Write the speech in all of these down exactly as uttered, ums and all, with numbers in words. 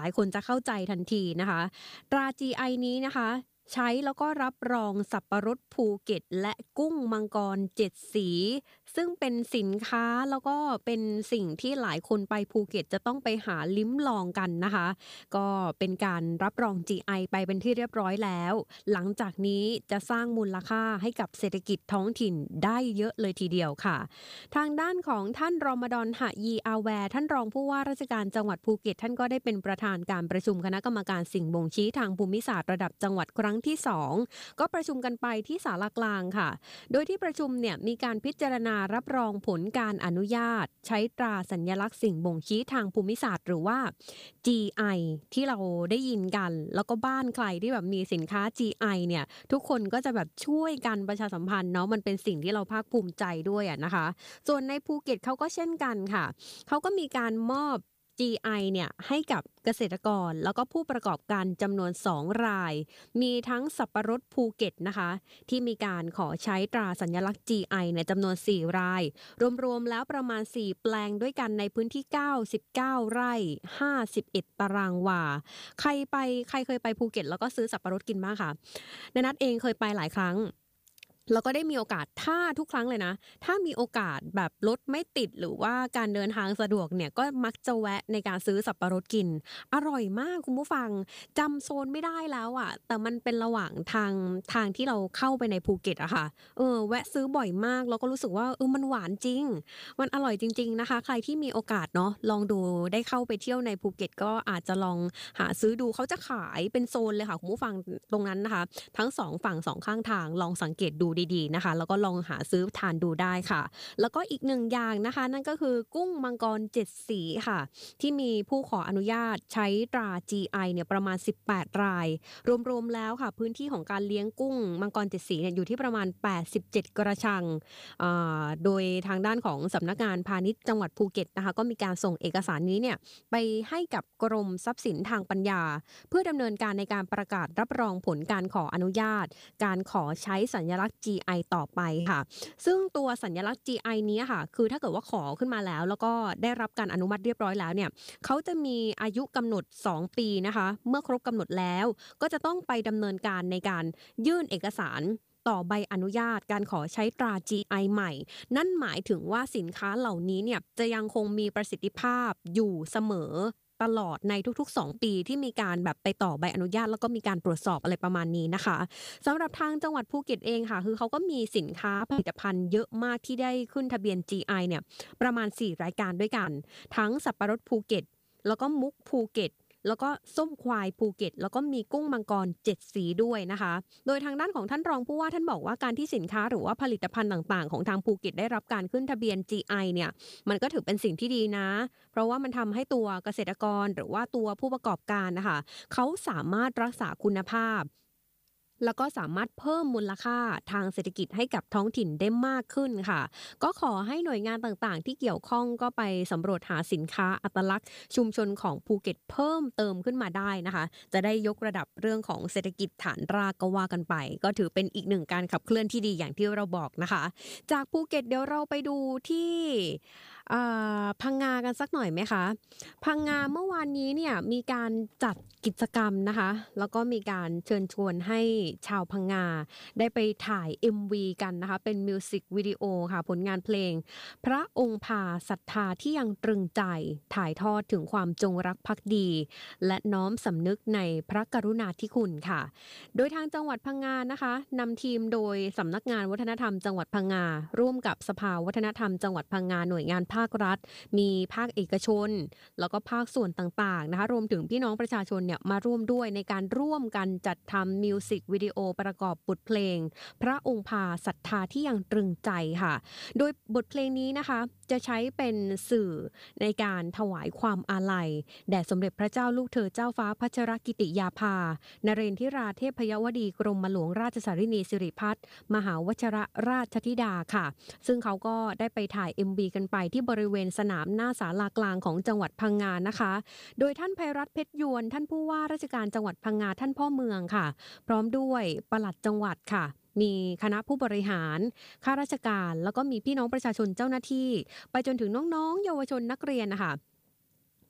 ายๆคนจะเข้าใจทันทีนะคะตรา จี ไอ นี้นะคะใช้แล้วก็รับรองสับปะรดภูเก็ตและกุ้งมังกรเจ็ดสีซึ่งเป็นสินค้าแล้วก็เป็นสิ่งที่หลายคนไปภูเก็ตจะต้องไปหาลิ้มลองกันนะคะก็เป็นการรับรอง จี ไอ ไปเป็นที่เรียบร้อยแล้วหลังจากนี้จะสร้างมูลค่าให้กับเศรษฐกิจท้องถิ่นได้เยอะเลยทีเดียวค่ะทางด้านของท่านรอมฎอนหะยีอาแวร์ท่านรองผู้ว่าราชการจังหวัดภูเก็ตท่านก็ได้เป็นประธานการประชุมคณะกรรมการสิ่งบ่งชี้ทางภูมิศาสตร์ระดับจังหวัดครั้งที่สองก็ประชุมกันไปที่ศาลากลางค่ะโดยที่ประชุมเนี่ยมีการพิจารณารับรองผลการอนุญาตใช้ตราสัญลักษณ์สิ่งบ่งชี้ทางภูมิศาสตร์หรือว่า จี ไอ ที่เราได้ยินกันแล้วก็บ้านใครที่แบบมีสินค้า จี ไอ เนี่ยทุกคนก็จะแบบช่วยกันประชาสัมพันธ์เนาะมันเป็นสิ่งที่เราภาคภูมิใจด้วยอะนะคะส่วนในภูเก็ตเขาก็เช่นกันค่ะเขาก็มีการมอบ จี ไอ เนี่ยให้กับเกษตรกรแล้วก็ผู้ประกอบการจำนวนสองรายมีทั้งสับปะรดภูเก็ตนะคะที่มีการขอใช้ตราสัญลักษณ์ จี ไอ เนี่ยจำนวนสี่รายรวมๆแล้วประมาณสี่แปลงด้วยกันในพื้นที่เก้าสิบเก้าไร่ห้าสิบเอ็ดตารางวาใครไปใครเคยไปภูเก็ตแล้วก็ซื้อสับปะรดกินบ้างคะณนัทเองเคยไปหลายครั้งแล้วก็ได้มีโอกาสถ้าทุกครั้งเลยนะถ้ามีโอกาสแบบรถไม่ติดหรือว่าการเดินทางสะดวกเนี่ยก็มักจะแวะในการซื้อสับปะรดกินอร่อยมากคุณผู้ฟังจำโซนไม่ได้แล้วอ่ะแต่มันเป็นระหว่างทางทางที่เราเข้าไปในภูเก็ตอะค่ะเออแวะซื้อบ่อยมากแล้วก็รู้สึกว่าเออมันหวานจริงมันอร่อยจริงๆนะคะใครที่มีโอกาสเนาะลองดูได้เข้าไปเที่ยวในภูเก็ตก็อาจจะลองหาซื้อดูเขาจะขายเป็นโซนเลยค่ะคุณผู้ฟังตรงนั้นนะคะทั้งสองฝั่งสองข้างทางลองสังเกตดูดีๆนะคะแล้วก็ลองหาซื้อทานดูได้ค่ะแล้วก็อีกหนึ่งอย่างนะคะนั่นก็คือกุ้งมังกรเจ็ดสีค่ะที่มีผู้ขออนุญาตใช้ตรา จี ไอ เนี่ยประมาณสิบแปดรายรวมๆแล้วค่ะพื้นที่ของการเลี้ยงกุ้งมังกรเจ็ดสีเนี่ยอยู่ที่ประมาณแปดสิบเจ็ดกระชังอ่าโดยทางด้านของสำนักงานพาณิชย์จังหวัดภูเก็ตนะคะก็มีการส่งเอกสารนี้เนี่ยไปให้กับกรมทรัพย์สินทางปัญญาเพื่อดำเนินการในการประกาศรับรองผลการขออนุญาตการขอใช้สัญลักษณ์ จี ไอ ต่อไปค่ะซึ่งตัวสัญลักษณ์ จี ไอ นี้ค่ะคือถ้าเกิดว่าขอขึ้นมาแล้วแล้วก็ได้รับการอนุมัติเรียบร้อยแล้วเนี่ยเขาจะมีอายุกำหนดสองปีนะคะเมื่อครบกำหนดแล้วก็จะต้องไปดำเนินการในการยื่นเอกสารต่อใบอนุญาตการขอใช้ตรา จี ไอ ใหม่นั่นหมายถึงว่าสินค้าเหล่านี้เนี่ยจะยังคงมีประสิทธิภาพอยู่เสมอตลอดในทุกๆสองปีที่มีการแบบไปต่อใบอนุญาตแล้วก็มีการตรวจสอบอะไรประมาณนี้นะคะสำหรับทางจังหวัดภูเก็ตเองค่ะคือเขาก็มีสินค้าผลิตภัณฑ์เยอะมากที่ได้ขึ้นทะเบียน จี ไอ เนี่ยประมาณสี่รายการด้วยกันทั้งสับปะรดภูเก็ตแล้วก็มุกภูเก็ตแล้วก็ส้มควายภูเก็ตแล้วก็มีกุ้งมังกรเจ็ดสีด้วยนะคะโดยทางด้านของท่านรองผู้ว่าท่านบอกว่าการที่สินค้าหรือว่าผลิตภัณฑ์ต่างๆของทางภูเก็ตได้รับการขึ้นทะเบียน จี ไอ เนี่ยมันก็ถือเป็นสิ่งที่ดีนะเพราะว่ามันทำให้ตัวเกษตรกรหรือว่าตัวผู้ประกอบการนะคะเขาสามารถรักษาคุณภาพแล้วก็สามารถเพิ่มมูลค่าทางเศรษฐกิจให้กับท้องถิ่นได้มากขึ้นค่ะก็ขอให้หน่วยงานต่างๆที่เกี่ยวข้องก็ไปสำรวจหาสินค้าอัตลักษณ์ชุมชนของภูเก็ตเพิ่มเติมขึ้นมาได้นะคะจะได้ยกระดับเรื่องของเศรษฐกิจฐานรากก็ว่ากันไปก็ถือเป็นอีกหนึ่งการขับเคลื่อนที่ดีอย่างที่เราบอกนะคะจากภูเก็ตเดี๋ยวเราไปดูที่พังงากันสักหน่อยไหมคะพังงาเมื่อวานนี้เนี่ยมีการจัดกิจกรรมนะคะแล้วก็มีการเชิญชวนให้ชาวพังงาได้ไปถ่าย เอ็ม วี กันนะคะเป็นมิวสิกวิดีโอค่ะผลงานเพลงพระองค์พาศรัทธาที่ยังตรึงใจถ่ายทอดถึงความจงรักภักดีและน้อมสำนึกในพระกรุณาธิคุณค่ะโดยทางจังหวัดพังงานะคะนำทีมโดยสำนักงานวัฒนธรรมจังหวัดพังงาร่วมกับสภาวัฒนธรรมจังหวัดพังงาหน่วยงานภาครัฐมีภาคเอกชนแล้วก็ภาคส่วนต่างๆนะคะรวมถึงพี่น้องประชาชนเนี่ยมาร่วมด้วยในการร่วมกันจัดทำมิวสิกวิดีโอประกอบบทเพลงพระองค์พาศรัทธาที่ยังตรึงใจค่ะโดยบทเพลงนี้นะคะจะใช้เป็นสื่อในการถวายความอาลัยแด่สมเด็จพระเจ้าลูกเธอเจ้าฟ้าพัชรกิติยาภานเรนทิราเทพยวดีกรมหลวงราชสารินีสิริพัฒน์มหาวชิรราชธิดาค่ะซึ่งเขาก็ได้ไปถ่าย เอ็ม วี กันไปที่บริเวณสนามหน้าศาลากลางของจังหวัดพังงานะคะโดยท่านไพรัตน์เพชรยวนท่านผู้ว่าราชการจังหวัดพังงาท่านพ่อเมืองค่ะพร้อมด้วยปลัดจังหวัดค่ะมีคณะผู้บริหารข้าราชการแล้วก็มีพี่น้องประชาชนเจ้าหน้าที่ไปจนถึงน้องๆเยาวชนนักเรียนนะคะ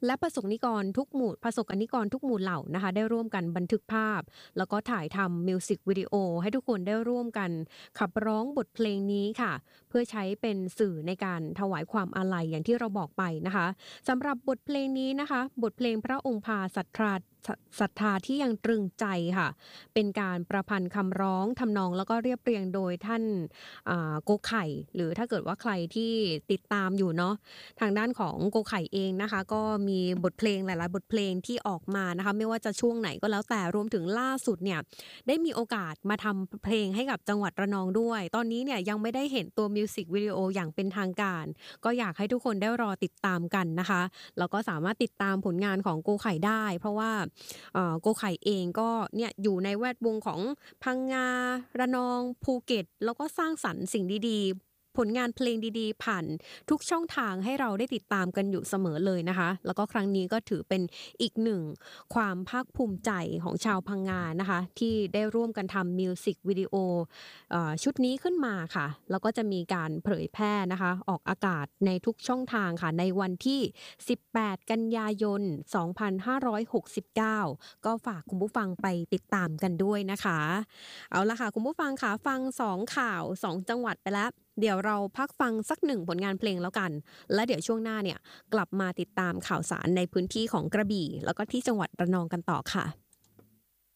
และประสบนิกรทุกหมู่ประสบนิกรทุกหมู่เหล่านะคะได้ร่วมกันบันทึกภาพแล้วก็ถ่ายทำมิวสิกวิดีโอให้ทุกคนได้ร่วมกันขับร้องบทเพลงนี้ค่ะเพื่อใช้เป็นสื่อในการถวายความอาลัยอย่างที่เราบอกไปนะคะสำหรับบทเพลงนี้นะคะบทเพลงพระองค์พาศรัทธาศรัทธาที่ยังตรึงใจค่ะเป็นการประพันธ์คำร้องทำนองแล้วก็เรียบเรียงโดยท่านอ่าโกไข่หรือถ้าเกิดว่าใครที่ติดตามอยู่เนาะ ทางด้านของโกไข่เองนะคะก็มีบทเพลงหลายๆบทเพลงที่ออกมานะคะไม่ว่าจะช่วงไหนก็แล้วแต่รวมถึงล่าสุดเนี่ยได้มีโอกาสมาทำเพลงให้กับจังหวัดระนองด้วยตอนนี้เนี่ยยังไม่ได้เห็นตัวมิวสิกวิดีโออย่างเป็นทางการก็อยากให้ทุกคนได้รอติดตามกันนะคะแล้วก็สามารถติดตามผลงานของโกไข่ได้เพราะว่าเอ่อโกไข่เองก็เนี่ยอยู่ในแวดวงของพังงาระนองภูเก็ตแล้วก็สร้างสรรค์สิ่งดีๆ ผลงานเพลงดีๆผ่านทุกช่องทางให้เราได้ติดตามกันอยู่เสมอเลยนะคะแล้วก็ครั้งนี้ก็ถือเป็นอีกหนึ่งความภาคภูมิใจของชาวพังงานะคะที่ได้ร่วมกันทำมิวสิกวิดีโอเอ่อชุดนี้ขึ้นมาค่ะแล้วก็จะมีการเผยแพร่นะคะออกอากาศในทุกช่องทางค่ะในวันที่สิบแปดกันยายนสองพันห้าร้อยหกสิบเก้าก็ฝากคุณผู้ฟังไปติดตามกันด้วยนะคะเอาล่ะค่ะคุณผู้ฟังค่ะฟังสองข่าวสองจังหวัดไปแล้ว เดี๋ยวเราพักฟังสักหนึ่งผลงานเพลงแล้วกัน และเดี๋ยวช่วงหน้าเนี่ยกลับมาติดตามข่าวสารในพื้นที่ของกระบี่แล้วก็ที่จังหวัดระนองกันต่อค่ะ